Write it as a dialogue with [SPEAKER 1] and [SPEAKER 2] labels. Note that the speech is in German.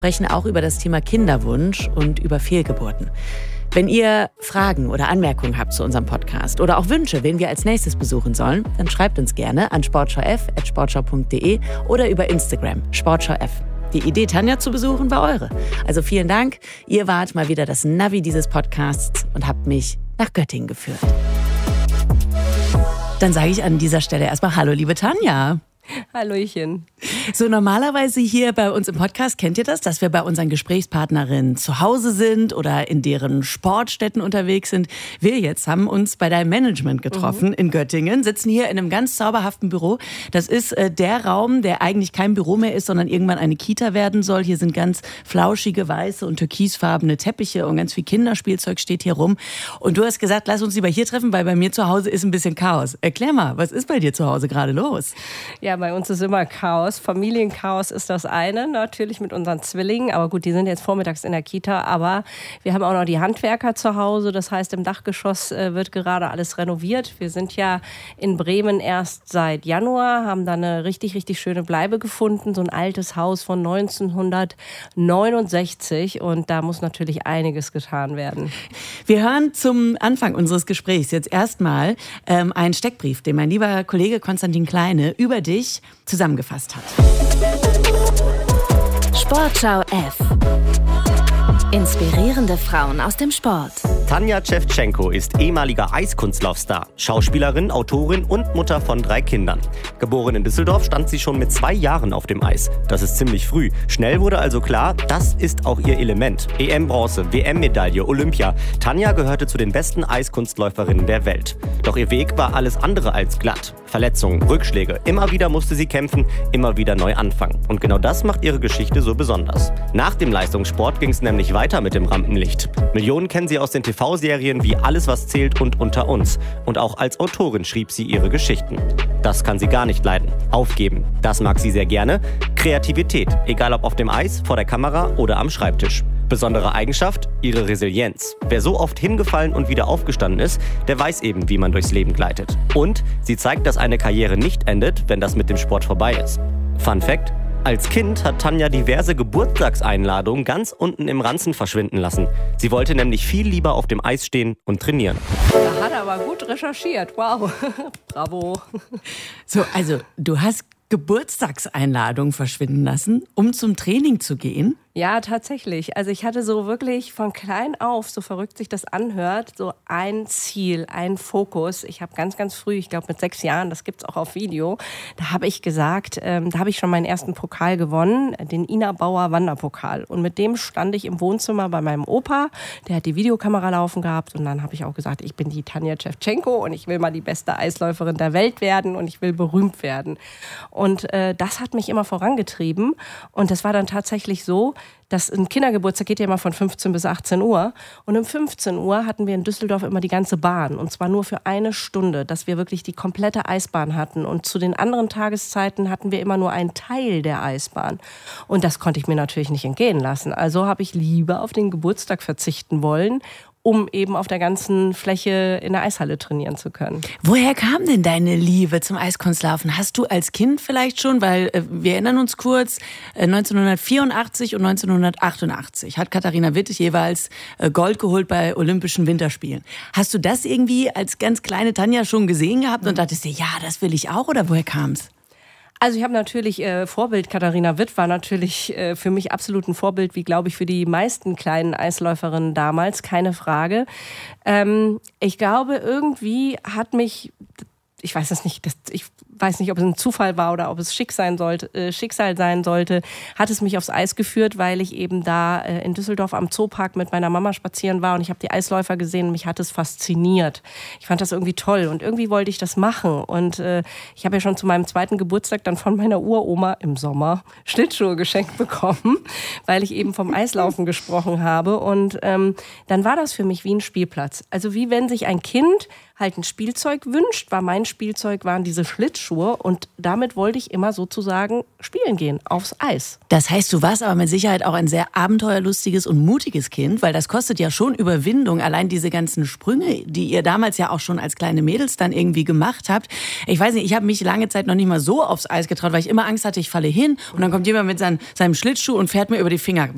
[SPEAKER 1] sprechen auch über das Thema Kinderwunsch und über Fehlgeburten. Wenn ihr Fragen oder Anmerkungen habt zu unserem Podcast oder auch Wünsche, wen wir als nächstes besuchen sollen, dann schreibt uns gerne an sportschau@sportschau.de oder über Instagram, sportschau.f. Die Idee, Tanja zu besuchen, war eure. Also vielen Dank. Ihr wart mal wieder das Navi dieses Podcasts und habt mich nach Göttingen geführt. Dann sage ich an dieser Stelle erstmal Hallo, liebe Tanja.
[SPEAKER 2] Hallöchen.
[SPEAKER 1] So, normalerweise hier bei uns im Podcast, kennt ihr das, dass wir bei unseren Gesprächspartnerinnen zu Hause sind oder in deren Sportstätten unterwegs sind. Wir jetzt haben uns bei deinem Management getroffen in Göttingen, sitzen hier in einem ganz zauberhaften Büro. Das ist der Raum, der eigentlich kein Büro mehr ist, sondern irgendwann eine Kita werden soll. Hier sind ganz flauschige, weiße und türkisfarbene Teppiche und ganz viel Kinderspielzeug steht hier rum. Und du hast gesagt, lass uns lieber hier treffen, weil bei mir zu Hause ist ein bisschen Chaos. Erklär mal, was ist bei dir zu Hause gerade los?
[SPEAKER 2] Ja, bei uns ist immer Chaos. Familienchaos ist das eine, natürlich mit unseren Zwillingen. Aber gut, die sind jetzt vormittags in der Kita. Aber wir haben auch noch die Handwerker zu Hause. Das heißt, im Dachgeschoss wird gerade alles renoviert. Wir sind ja in Bremen erst seit Januar, haben da eine richtig, richtig schöne Bleibe gefunden. So ein altes Haus von 1969. Und da muss natürlich einiges getan werden.
[SPEAKER 1] Wir hören zum Anfang unseres Gesprächs jetzt erstmal einen Steckbrief, den mein lieber Kollege Konstantin Kleine über dich zusammengefasst hat.
[SPEAKER 3] Sportschau F. Inspirierende Frauen aus dem Sport.
[SPEAKER 4] Tanja Schewtschenko ist ehemaliger Eiskunstlaufstar, Schauspielerin, Autorin und Mutter von 3 Kindern. Geboren in Düsseldorf, stand sie schon mit 2 Jahren auf dem Eis. Das ist ziemlich früh. Schnell wurde also klar, das ist auch ihr Element. EM-Bronze, WM-Medaille, Olympia. Tanja gehörte zu den besten Eiskunstläuferinnen der Welt. Doch ihr Weg war alles andere als glatt. Verletzungen, Rückschläge. Immer wieder musste sie kämpfen, immer wieder neu anfangen. Und genau das macht ihre Geschichte so besonders. Nach dem Leistungssport ging es nämlich weiter mit dem Rampenlicht. Millionen kennen sie aus den TV-Serien wie Alles, was zählt und Unter uns. Und auch als Autorin schrieb sie ihre Geschichten. Das kann sie gar nicht leiden. Aufgeben, das mag sie sehr gerne. Kreativität, egal ob auf dem Eis, vor der Kamera oder am Schreibtisch. Besondere Eigenschaft, ihre Resilienz. Wer so oft hingefallen und wieder aufgestanden ist, der weiß eben, wie man durchs Leben gleitet. Und sie zeigt, dass eine Karriere nicht endet, wenn das mit dem Sport vorbei ist. Fun Fact: Als Kind hat Tanja diverse Geburtstagseinladungen ganz unten im Ranzen verschwinden lassen. Sie wollte nämlich viel lieber auf dem Eis stehen und trainieren.
[SPEAKER 2] Da hat er aber gut recherchiert. Wow. Bravo.
[SPEAKER 1] So, also du hast Geburtstagseinladungen verschwinden lassen, um zum Training zu gehen?
[SPEAKER 2] Ja, tatsächlich. Also ich hatte so wirklich von klein auf, so verrückt sich das anhört, so ein Ziel, ein Fokus. Ich habe ganz, ganz früh, ich glaube mit 6 Jahren, das gibt's auch auf Video, da habe ich gesagt, da habe ich schon meinen ersten Pokal gewonnen, den Ina Bauer Wanderpokal. Und mit dem stand ich im Wohnzimmer bei meinem Opa, der hat die Videokamera laufen gehabt. Und dann habe ich auch gesagt, ich bin die Tanja Schewtschenko und ich will mal die beste Eisläuferin der Welt werden und ich will berühmt werden. Und das hat mich immer vorangetrieben. Und das war dann tatsächlich so, dass ein Kindergeburtstag geht ja immer von 15 bis 18 Uhr. Und um 15 Uhr hatten wir in Düsseldorf immer die ganze Bahn. Und zwar nur für 1 Stunde, dass wir wirklich die komplette Eisbahn hatten. Und zu den anderen Tageszeiten hatten wir immer nur einen Teil der Eisbahn. Und das konnte ich mir natürlich nicht entgehen lassen. Also habe ich lieber auf den Geburtstag verzichten wollen, um eben auf der ganzen Fläche in der Eishalle trainieren zu können.
[SPEAKER 1] Woher kam denn deine Liebe zum Eiskunstlaufen? Hast du als Kind vielleicht schon, weil wir erinnern uns kurz, 1984 und 1988 hat Katharina Witt jeweils Gold geholt bei Olympischen Winterspielen. Hast du das irgendwie als ganz kleine Tanja schon gesehen gehabt und dachtest dir, ja, das will ich auch, oder woher kam's?
[SPEAKER 2] Also ich habe natürlich Vorbild, Katharina Witt war natürlich für mich absolut ein Vorbild, wie glaube ich für die meisten kleinen Eisläuferinnen damals, keine Frage. Ich glaube, irgendwie hat mich, ich weiß es nicht, ich weiß nicht, ob es ein Zufall war oder ob es Schicksal sein sollte, hat es mich aufs Eis geführt, weil ich eben da in Düsseldorf am Zoopark mit meiner Mama spazieren war und ich habe die Eisläufer gesehen und mich hat es fasziniert. Ich fand das irgendwie toll und irgendwie wollte ich das machen und ich habe ja schon zu meinem 2. Geburtstag dann von meiner Uroma im Sommer Schlittschuhe geschenkt bekommen, weil ich eben vom Eislaufen gesprochen habe und dann war das für mich wie ein Spielplatz. Also wie wenn sich ein Kind halt ein Spielzeug wünscht, mein Spielzeug waren diese Schlittschuhe und damit wollte ich immer sozusagen spielen gehen, aufs Eis.
[SPEAKER 1] Das heißt, du warst aber mit Sicherheit auch ein sehr abenteuerlustiges und mutiges Kind, weil das kostet ja schon Überwindung, allein diese ganzen Sprünge, die ihr damals ja auch schon als kleine Mädels dann irgendwie gemacht habt. Ich weiß nicht, ich habe mich lange Zeit noch nicht mal so aufs Eis getraut, weil ich immer Angst hatte, ich falle hin und dann kommt jemand mit seinem Schlittschuh und fährt mir über die Finger.